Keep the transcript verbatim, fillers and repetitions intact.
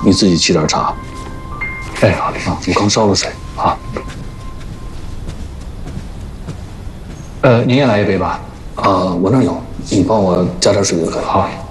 你自己沏点茶。 哎，好的啊，我刚烧了水啊。呃，您也来一杯吧。 啊，我那儿有，你帮我加点水就可以了。 好。